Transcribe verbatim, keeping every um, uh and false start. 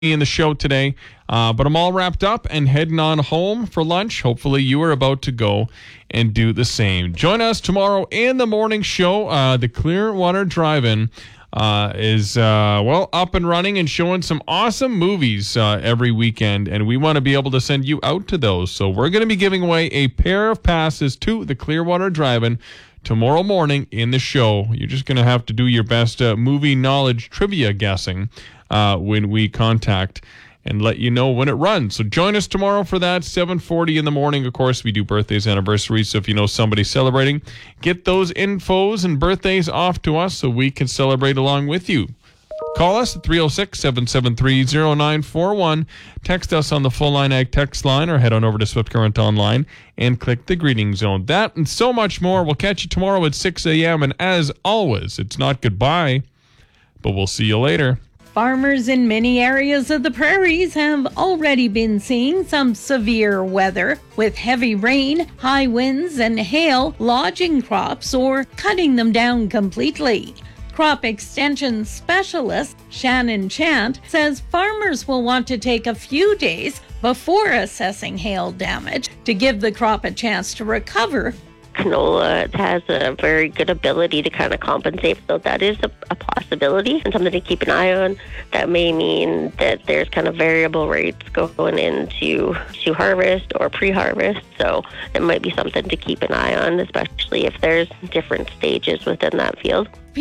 in the show today, uh, but I'm all wrapped up and heading on home for lunch. Hopefully you are about to go and do the same. Join us tomorrow in the morning show. Uh, the Clearwater Drive-In uh, is, uh, well, up and running and showing some awesome movies uh, every weekend, and we want to be able to send you out to those. So we're going to be giving away a pair of passes to the Clearwater Drive-In tomorrow morning in the show. You're just going to have to do your best uh, movie knowledge trivia guessing uh, when we contact and let you know when it runs. So join us tomorrow for that, seven forty in the morning. Of course, we do birthdays, anniversaries, so if you know somebody celebrating, get those infos and birthdays off to us so we can celebrate along with you. Call us at three oh six, seven seven three, oh nine four one. Text us on the Full Line Ag text line or head on over to Swift Current Online and click the greeting zone. That and so much more. We'll catch you tomorrow at six a.m. And as always, it's not goodbye, but we'll see you later. Farmers in many areas of the prairies have already been seeing some severe weather, with heavy rain, high winds, and hail lodging crops or cutting them down completely. Crop extension specialist Shannon Chant says farmers will want to take a few days before assessing hail damage to give the crop a chance to recover. Canola has a very good ability to kind of compensate, so that is a, a possibility and something to keep an eye on. That may mean that there's kind of variable rates going into to harvest or pre-harvest, so it might be something to keep an eye on, especially if there's different stages within that field.